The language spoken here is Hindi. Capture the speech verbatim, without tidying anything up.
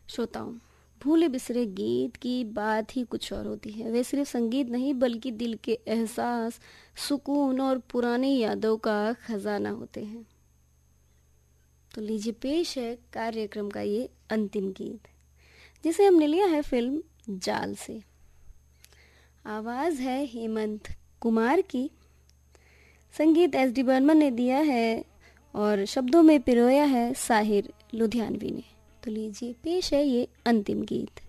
श्रोताओं, भूले बिसरे गीत की बात ही कुछ और होती है। वे सिर्फ संगीत नहीं बल्कि दिल के एहसास, सुकून और पुरानी यादों का खजाना होते हैं। तो लीजिए पेश है कार्यक्रम का ये अंतिम गीत, जिसे हमने लिया है फिल्म जाल से। आवाज़ है हेमंत कुमार की, संगीत एस डी बर्मन ने दिया है और शब्दों में पिरोया है साहिर लुधियानवी ने। तो लीजिए पेश है ये अंतिम गीत।